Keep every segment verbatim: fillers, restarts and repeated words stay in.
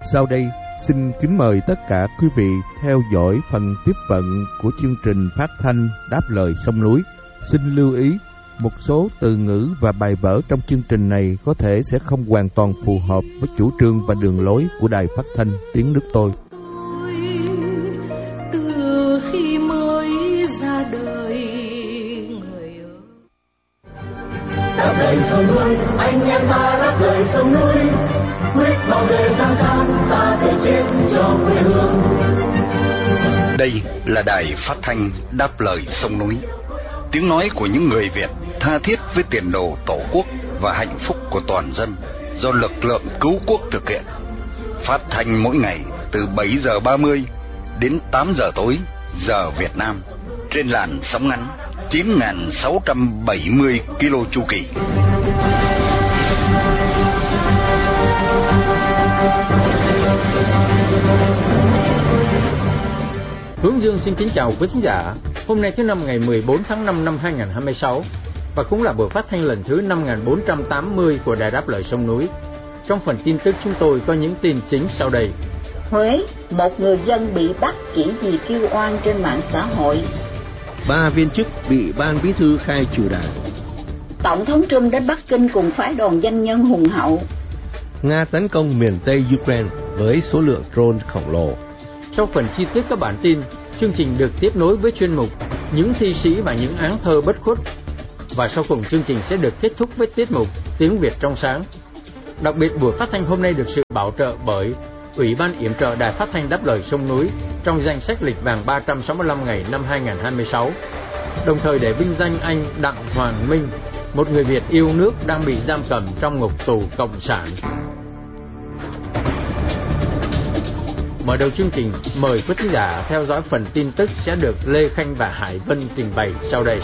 Sau đây, xin kính mời tất cả quý vị theo dõi phần tiếp vận của chương trình phát thanh Đáp Lời Sông Núi. Xin lưu ý, một số từ ngữ và bài vở trong chương trình này có thể sẽ không hoàn toàn phù hợp với chủ trương và đường lối của Đài Phát thanh Tiếng nước tôi. Từ khi mới ra đời, người ơi. Đáp lời sông núi, anh em ta đáp lời sông núi, quyết bảo vệ sáng sáng, ta thể chết cho quê hương. Đây là Đài Phát thanh Đáp Lời Sông Núi, tiếng nói của những người Việt tha thiết với tiền đồ Tổ quốc và hạnh phúc của toàn dân, do lực lượng cứu quốc thực hiện. Phát thanh mỗi ngày từ bảy giờ ba mươi đến tám giờ tối giờ Việt Nam trên làn sóng ngắn chín nghìn sáu trăm bảy mươi ki lô chu kỳ. Hướng Dương xin kính chào quý khán giả. Hôm nay thứ năm ngày mười bốn tháng năm năm hai nghìn không trăm hai mươi sáu và cũng là buổi phát thanh lần thứ năm nghìn bốn trăm tám mươi của Đài Đáp Lời Sông Núi. Trong phần tin tức chúng tôi có những tin chính sau đây. Huế, một người dân bị bắt chỉ vì kêu oan trên mạng xã hội. Ba viên chức bị ban bí thư khai trừ đảng. Tổng thống Trump đến Bắc Kinh cùng phái đoàn doanh nhân hùng hậu. Nga tấn công miền Tây Ukraine với số lượng drone khổng lồ. Trong phần chi tiết các bản tin, chương trình được tiếp nối với chuyên mục Những thi sĩ và những áng thơ bất khuất. Và sau cùng chương trình sẽ được kết thúc với tiết mục Tiếng Việt trong sáng. Đặc biệt buổi phát thanh hôm nay được sự bảo trợ bởi Ủy ban yểm trợ Đài Phát thanh Đáp Lời Sông Núi trong danh sách lịch vàng ba trăm sáu mươi lăm ngày năm hai nghìn không trăm hai mươi sáu. Đồng thời để vinh danh anh Đặng Hoàng Minh, một người Việt yêu nước đang bị giam cầm trong ngục tù cộng sản. Mở đầu chương trình, mời quý khán giả theo dõi phần tin tức sẽ được Lê Khanh và Hải Vân trình bày sau đây.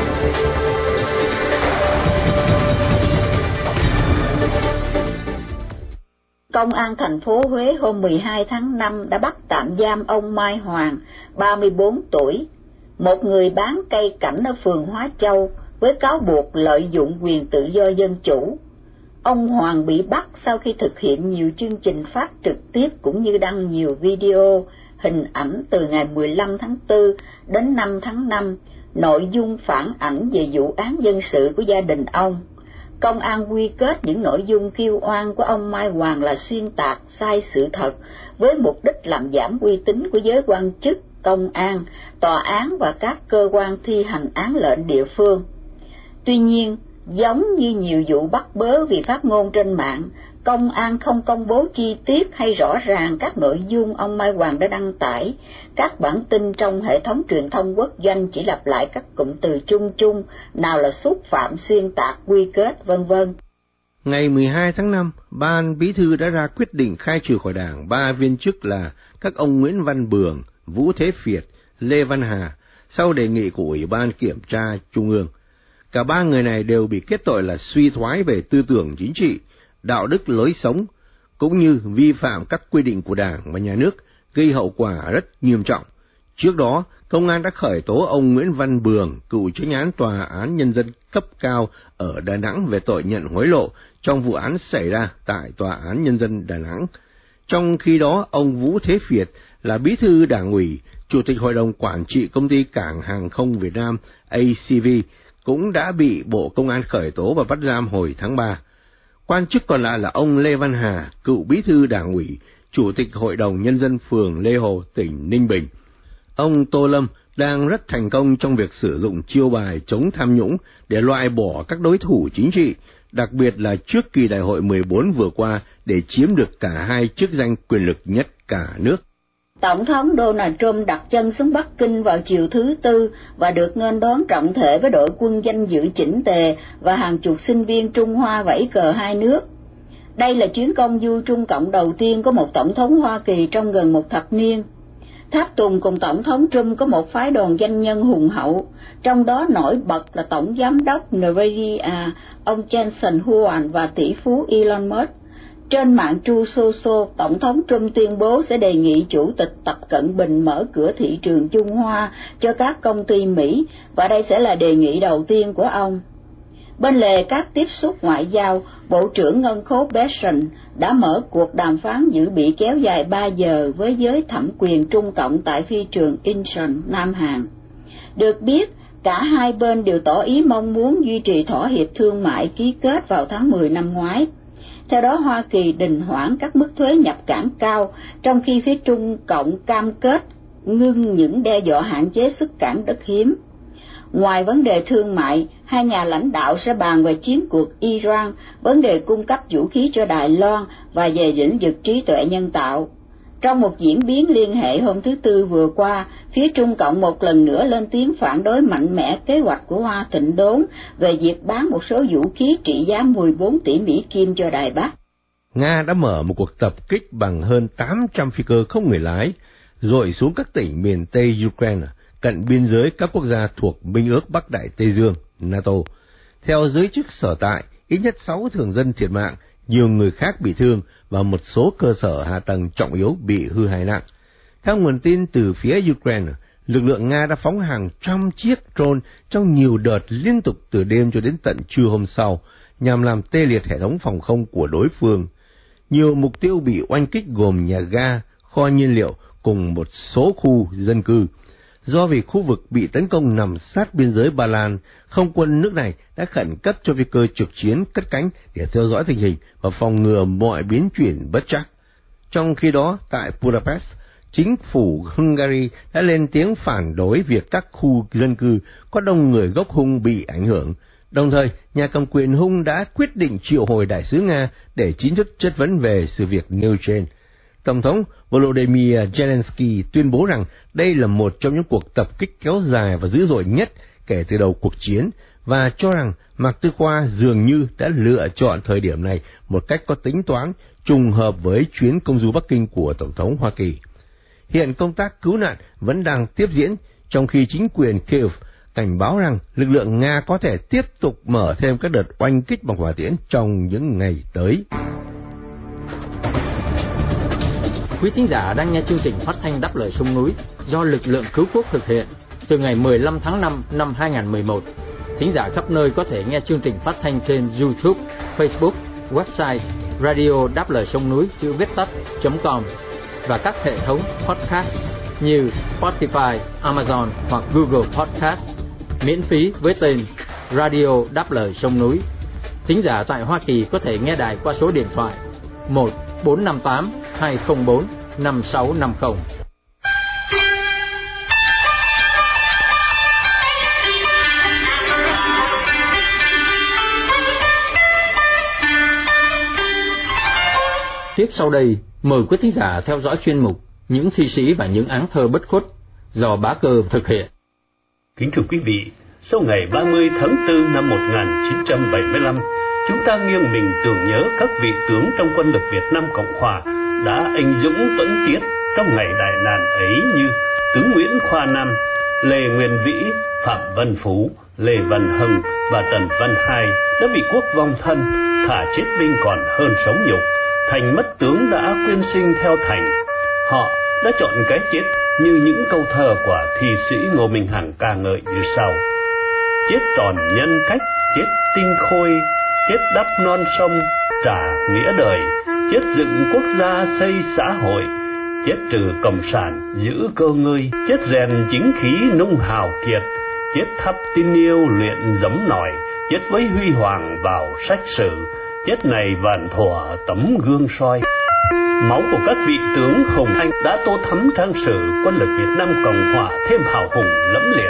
Công an thành phố Huế hôm mười hai tháng năm đã bắt tạm giam ông Mai Hoàng, ba mươi bốn tuổi, một người bán cây cảnh ở phường Hóa Châu, với cáo buộc lợi dụng quyền tự do dân chủ. Ông Hoàng bị bắt sau khi thực hiện nhiều chương trình phát trực tiếp cũng như đăng nhiều video, hình ảnh từ ngày mười lăm tháng tư đến năm tháng năm, nội dung phản ảnh về vụ án dân sự của gia đình ông. Công an quy kết những nội dung kêu oan của ông Mai Hoàng là xuyên tạc, sai sự thật, với mục đích làm giảm uy tín của giới quan chức, công an, tòa án và các cơ quan thi hành án lệnh địa phương. Tuy nhiên, giống như nhiều vụ bắt bớ vì phát ngôn trên mạng, công an không công bố chi tiết hay rõ ràng các nội dung ông Mai Hoàng đã đăng tải. Các bản tin trong hệ thống truyền thông quốc doanh chỉ lặp lại các cụm từ chung chung, nào là xúc phạm, xuyên tạc, quy kết, vân vân. Ngày mười hai tháng năm, Ban Bí thư đã ra quyết định khai trừ khỏi Đảng ba viên chức là các ông Nguyễn Văn Bường, Vũ Thế Việt, Lê Văn Hà, sau đề nghị của Ủy ban Kiểm tra Trung ương. Cả ba người này đều bị kết tội là suy thoái về tư tưởng chính trị, đạo đức lối sống, cũng như vi phạm các quy định của Đảng và Nhà nước, gây hậu quả rất nghiêm trọng. Trước đó, công an đã khởi tố ông Nguyễn Văn Bường, cựu chánh án Tòa án Nhân dân cấp cao ở Đà Nẵng về tội nhận hối lộ trong vụ án xảy ra tại Tòa án Nhân dân Đà Nẵng. Trong khi đó, ông Vũ Thế Việt là bí thư Đảng ủy, Chủ tịch Hội đồng Quản trị Công ty Cảng Hàng không Việt Nam A C V, cũng đã bị Bộ Công an khởi tố và bắt giam hồi tháng ba. Quan chức còn lại là ông Lê Văn Hà, cựu bí thư Đảng ủy, Chủ tịch Hội đồng Nhân dân phường Lê Hồ, tỉnh Ninh Bình. Ông Tô Lâm đang rất thành công trong việc sử dụng chiêu bài chống tham nhũng để loại bỏ các đối thủ chính trị, đặc biệt là trước kỳ đại hội mười bốn vừa qua để chiếm được cả hai chức danh quyền lực nhất cả nước. Tổng thống Donald Trump đặt chân xuống Bắc Kinh vào chiều thứ Tư và được nghênh đón trọng thể với đội quân danh dự chỉnh tề và hàng chục sinh viên Trung Hoa vẫy cờ hai nước. Đây là chuyến công du Trung Cộng đầu tiên của một tổng thống Hoa Kỳ trong gần một thập niên. Tháp tùng cùng Tổng thống Trump có một phái đoàn doanh nhân hùng hậu, trong đó nổi bật là Tổng Giám đốc Nvidia, ông Jensen Huang và tỷ phú Elon Musk. Trên mạng Truth Social, Tổng thống Trump tuyên bố sẽ đề nghị Chủ tịch Tập Cận Bình mở cửa thị trường Trung Hoa cho các công ty Mỹ, và đây sẽ là đề nghị đầu tiên của ông. Bên lề các tiếp xúc ngoại giao, Bộ trưởng Ngân khố Besson đã mở cuộc đàm phán dự bị kéo dài ba giờ với giới thẩm quyền Trung Cộng tại phi trường Incheon, Nam Hàn. Được biết, cả hai bên đều tỏ ý mong muốn duy trì thỏa hiệp thương mại ký kết vào tháng mười năm ngoái. Theo đó, Hoa Kỳ đình hoãn các mức thuế nhập cảng cao, trong khi phía Trung Cộng cam kết ngưng những đe dọa hạn chế xuất cảng đất hiếm. Ngoài vấn đề thương mại, hai nhà lãnh đạo sẽ bàn về chiến cuộc Iran, vấn đề cung cấp vũ khí cho Đài Loan và về lĩnh vực trí tuệ nhân tạo. Trong một diễn biến liên hệ hôm thứ Tư vừa qua, phía Trung Cộng một lần nữa lên tiếng phản đối mạnh mẽ kế hoạch của Hoa Thịnh Đốn về việc bán một số vũ khí trị giá mười bốn tỷ Mỹ Kim cho Đài Bắc. Nga đã mở một cuộc tập kích bằng hơn tám trăm phi cơ không người lái, dội xuống các tỉnh miền Tây Ukraine, cận biên giới các quốc gia thuộc Minh ước Bắc Đại Tây Dương, NATO. Theo giới chức sở tại, ít nhất sáu thường dân thiệt mạng, nhiều người khác bị thương và một số cơ sở hạ tầng trọng yếu bị hư hại nặng. Theo nguồn tin từ phía Ukraine, lực lượng Nga đã phóng hàng trăm chiếc drone trong nhiều đợt liên tục từ đêm cho đến tận trưa hôm sau, nhằm làm tê liệt hệ thống phòng không của đối phương. Nhiều mục tiêu bị oanh kích gồm nhà ga, kho nhiên liệu cùng một số khu dân cư. Do vì khu vực bị tấn công nằm sát biên giới Ba Lan, không quân nước này đã khẩn cấp cho phi cơ trực chiến cất cánh để theo dõi tình hình và phòng ngừa mọi biến chuyển bất trắc. Trong khi đó, tại Budapest, chính phủ Hungary đã lên tiếng phản đối việc các khu dân cư có đông người gốc Hun bị ảnh hưởng. Đồng thời, nhà cầm quyền Hun đã quyết định triệu hồi đại sứ Nga để chính thức chất vấn về sự việc nêu trên. Tổng thống Volodymyr Zelensky tuyên bố rằng đây là một trong những cuộc tập kích kéo dài và dữ dội nhất kể từ đầu cuộc chiến, và cho rằng Mạc Tư Khoa dường như đã lựa chọn thời điểm này một cách có tính toán, trùng hợp với chuyến công du Bắc Kinh của Tổng thống Hoa Kỳ. Hiện công tác cứu nạn vẫn đang tiếp diễn, trong khi chính quyền Kiev cảnh báo rằng lực lượng Nga có thể tiếp tục mở thêm các đợt oanh kích bằng hỏa tiễn trong những ngày tới. Quý thính giả đang nghe chương trình phát thanh Đáp Lời Sông Núi do lực lượng cứu quốc thực hiện từ ngày mười lăm tháng năm năm hai nghìn không trăm mười một. Thính giả khắp nơi có thể nghe chương trình phát thanh trên YouTube, Facebook, website radio đáp lời sông núi chữ viết tắt .com và các hệ thống podcast như Spotify, Amazon hoặc Google Podcast, miễn phí với tên Radio Đáp Lời Sông Núi. Thính giả tại Hoa Kỳ có thể nghe đài qua số điện thoại một bốn năm tám hai không bốn năm sáu năm không. Tiếp sau đây, mời quý thính giả theo dõi chuyên mục Những thi sĩ và những áng thơ bất khuất do Bá Cơ thực hiện. Kính thưa quý vị, sau ngày ba mươi tháng tư năm một nghìn chín trăm bảy mươi lăm, chúng ta nghiêng mình tưởng nhớ các vị tướng trong quân lực Việt Nam Cộng Hòa đã anh dũng tuẫn tiết trong ngày đại nạn ấy như tướng Nguyễn Khoa Nam, Lê Nguyên Vĩ, Phạm Văn Phú, Lê Văn Hưng và Tần Văn Hai đã bị quốc vong thân, thà chết binh còn hơn sống nhục. Thành mất tướng đã quyên sinh theo thành. Họ đã chọn cái chết như những câu thơ của thi sĩ Ngô Minh Hằng ca ngợi như sau: chết tròn nhân cách, chết tinh khôi, chết đắp non sông trả nghĩa đời, chết dựng quốc gia xây xã hội, chết trừ cộng sản giữ cơ ngơi, chết rèn chính khí nung hào kiệt, chết thắp tin yêu luyện giấm nòi, chết với huy hoàng vào sách sử, chết này vạn thuở tấm gương soi. Máu của các vị tướng hùng anh đã tô thắm trang sử quân lực Việt Nam Cộng Hòa thêm hào hùng lẫm liệt.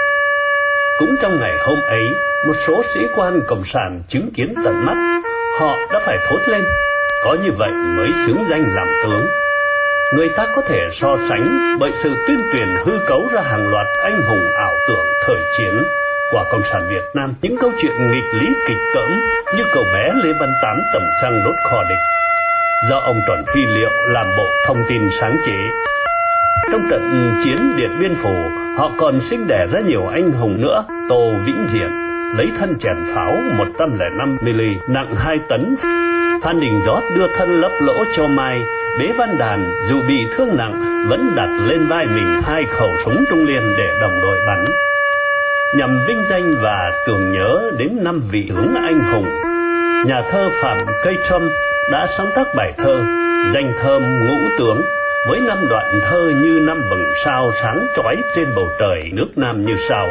Cũng trong ngày hôm ấy, một số sĩ quan cộng sản chứng kiến tận mắt, họ đã phải thốt lên: có như vậy mới xứng danh làm tướng. Người ta có thể so sánh bởi sự tuyên truyền hư cấu ra hàng loạt anh hùng ảo tưởng thời chiến của Cộng sản Việt Nam, những câu chuyện nghịch lý kịch cỡm như cậu bé Lê Văn Tám tẩm xăng đốt kho địch, do ông Trần Phi Liệu làm bộ thông tin sáng chế. Trong trận chiến Điện Biên Phủ, họ còn sinh đẻ ra nhiều anh hùng nữa. Tô Vĩnh Diện lấy thân chèn pháo một trăm lẻ năm mi-li nặng hai tấn. Phan Đình Giót đưa thân lấp lỗ cho Mai. Bế Văn Đàn dù bị thương nặng vẫn đặt lên vai mình hai khẩu súng trung liên để đồng đội bắn. nhằm vinh danh và tưởng nhớ đến năm vị tướng anh hùng. Nhà thơ Phạm Cây Trâm đã sáng tác bài thơ Danh thơm ngũ tướng với năm đoạn thơ như năm vầng sao sáng chói trên bầu trời nước Nam như sau.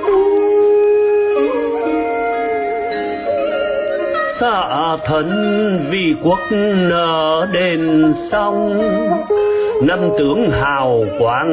Xạ thân vì quốc nở đền sông, năm tướng hào quang